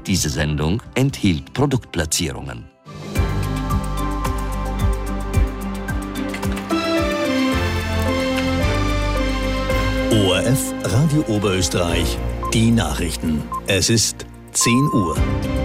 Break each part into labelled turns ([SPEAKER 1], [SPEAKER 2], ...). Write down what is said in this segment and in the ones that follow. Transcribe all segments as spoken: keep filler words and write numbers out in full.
[SPEAKER 1] Diese Sendung enthielt Produktplatzierungen.
[SPEAKER 2] O R F Radio Oberösterreich, die Nachrichten. Es ist zehn Uhr.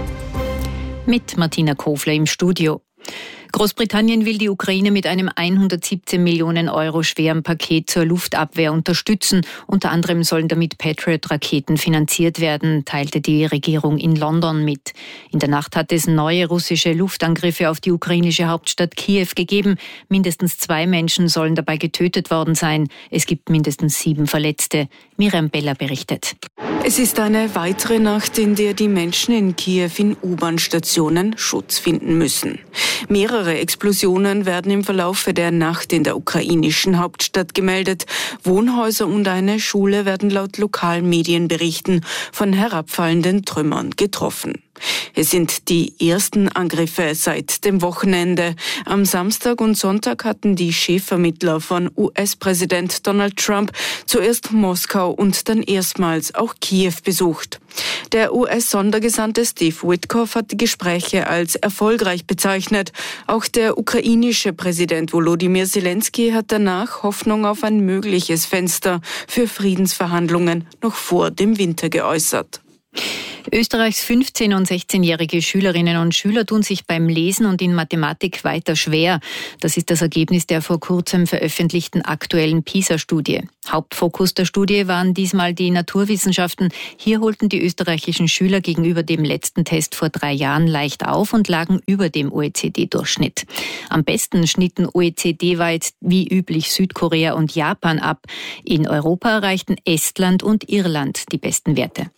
[SPEAKER 3] Mit Martina Kofler im Studio. Großbritannien will die Ukraine mit einem hundertsiebzehn Millionen Euro schweren Paket zur Luftabwehr unterstützen. Unter anderem sollen damit Patriot-Raketen finanziert werden, teilte die Regierung in London mit. In der Nacht hat es neue russische Luftangriffe auf die ukrainische Hauptstadt Kiew gegeben. Mindestens zwei Menschen sollen dabei getötet worden sein. Es gibt mindestens sieben Verletzte. Miriam Beller berichtet.
[SPEAKER 4] Es ist eine weitere Nacht, in der die Menschen in Kiew in U-Bahn-Stationen Schutz finden müssen. Mehrere Explosionen werden im Verlauf der Nacht in der ukrainischen Hauptstadt gemeldet. Wohnhäuser und eine Schule werden laut lokalen Medienberichten von herabfallenden Trümmern getroffen. Es sind die ersten Angriffe seit dem Wochenende. Am Samstag und Sonntag hatten die Chefvermittler von U S-Präsident Donald Trump zuerst Moskau und dann erstmals auch Kiew besucht. Der U S-Sondergesandte Steve Witkoff hat die Gespräche als erfolgreich bezeichnet. Auch der ukrainische Präsident Volodymyr Zelensky hat danach Hoffnung auf ein mögliches Fenster für Friedensverhandlungen noch vor dem Winter geäußert.
[SPEAKER 3] Österreichs fünfzehn- und sechzehnjährige Schülerinnen und Schüler tun sich beim Lesen und in Mathematik weiter schwer. Das ist das Ergebnis der vor kurzem veröffentlichten aktuellen PISA-Studie. Hauptfokus der Studie waren diesmal die Naturwissenschaften. Hier holten die österreichischen Schüler gegenüber dem letzten Test vor drei Jahren leicht auf und lagen über dem O E C D-Durchschnitt. Am besten schnitten O E C D-weit wie üblich Südkorea und Japan ab. In Europa erreichten Estland und Irland die besten Werte.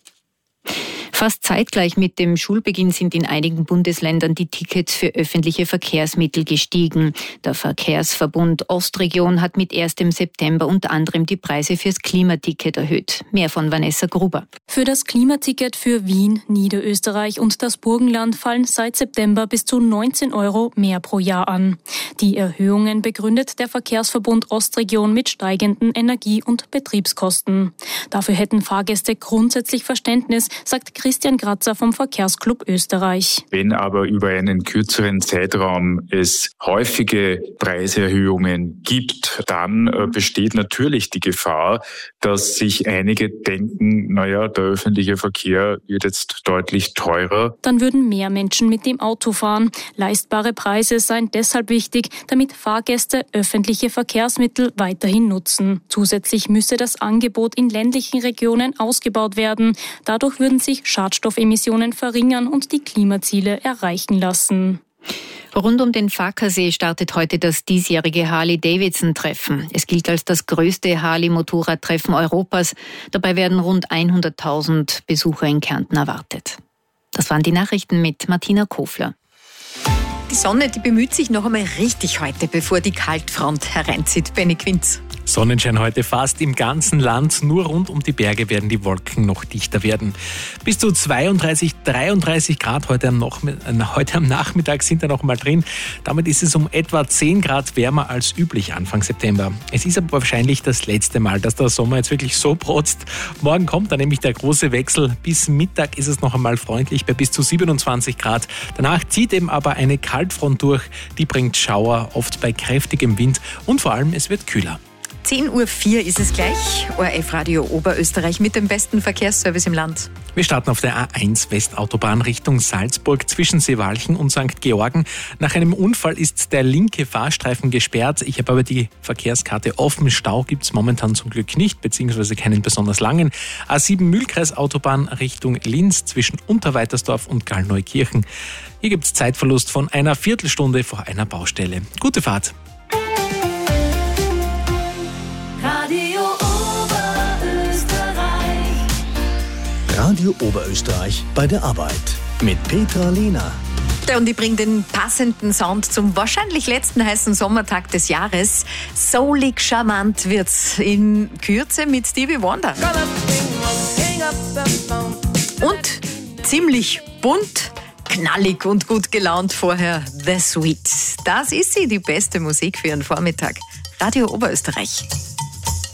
[SPEAKER 3] Fast zeitgleich mit dem Schulbeginn sind in einigen Bundesländern die Tickets für öffentliche Verkehrsmittel gestiegen. Der Verkehrsverbund Ostregion hat mit erstem September unter anderem die Preise fürs Klimaticket erhöht. Mehr von Vanessa Gruber.
[SPEAKER 5] Für das Klimaticket für Wien, Niederösterreich und das Burgenland fallen seit September bis zu neunzehn Euro mehr pro Jahr an. Die Erhöhungen begründet der Verkehrsverbund Ostregion mit steigenden Energie- und Betriebskosten. Dafür hätten Fahrgäste grundsätzlich Verständnis, sagt Christian Kratzer vom Verkehrsclub Österreich.
[SPEAKER 6] Wenn aber über einen kürzeren Zeitraum es häufige Preiserhöhungen gibt, dann äh, besteht natürlich die Gefahr, dass sich einige denken, naja, der öffentliche Verkehr wird jetzt deutlich teurer.
[SPEAKER 5] Dann würden mehr Menschen mit dem Auto fahren. Leistbare Preise seien deshalb wichtig, damit Fahrgäste öffentliche Verkehrsmittel weiterhin nutzen. Zusätzlich müsse das Angebot in ländlichen Regionen ausgebaut werden. Dadurch würden sich Schadstoffemissionen verringern und die Klimaziele erreichen lassen.
[SPEAKER 3] Rund um den Fackersee startet heute das diesjährige Harley-Davidson-Treffen. Es gilt als das größte Harley-Motorradtreffen Europas. Dabei werden rund hunderttausend Besucher in Kärnten erwartet. Das waren die Nachrichten mit Martina Kofler.
[SPEAKER 7] Die Sonne, die bemüht sich noch einmal richtig heute, bevor die Kaltfront hereinzieht. Benny Quinz.
[SPEAKER 8] Sonnenschein heute fast im ganzen Land, nur rund um die Berge werden die Wolken noch dichter werden. Bis zu zweiunddreißig, dreiunddreißig Grad heute am, Nachmittag, heute am Nachmittag sind da noch mal drin. Damit ist es um etwa zehn Grad wärmer als üblich Anfang September. Es ist aber wahrscheinlich das letzte Mal, dass der Sommer jetzt wirklich so protzt. Morgen kommt dann nämlich der große Wechsel. Bis Mittag ist es noch einmal freundlich bei bis zu siebenundzwanzig Grad. Danach zieht eben aber eine Kaltfront durch. Die bringt Schauer, oft bei kräftigem Wind und vor allem es wird kühler.
[SPEAKER 7] zehn Uhr vier ist es gleich. O R F Radio Oberösterreich mit dem besten Verkehrsservice im Land.
[SPEAKER 8] Wir starten auf der A eins Westautobahn Richtung Salzburg zwischen Seewalchen und Sankt Georgen. Nach einem Unfall ist der linke Fahrstreifen gesperrt. Ich habe aber die Verkehrskarte offen. Stau gibt es momentan zum Glück nicht, beziehungsweise keinen besonders langen. A sieben Mühlkreisautobahn Richtung Linz zwischen Unterweitersdorf und Gallneukirchen. Hier gibt es Zeitverlust von einer Viertelstunde vor einer Baustelle. Gute Fahrt!
[SPEAKER 2] Radio Oberösterreich. Radio Oberösterreich bei der Arbeit mit Petra Lehner.
[SPEAKER 7] Und ich bringe den passenden Sound zum wahrscheinlich letzten heißen Sommertag des Jahres. Soulig charmant wird's in Kürze mit Stevie Wonder. Und ziemlich bunt, knallig und gut gelaunt vorher The Sweet. Das ist sie, die beste Musik für Ihren Vormittag. Radio Oberösterreich.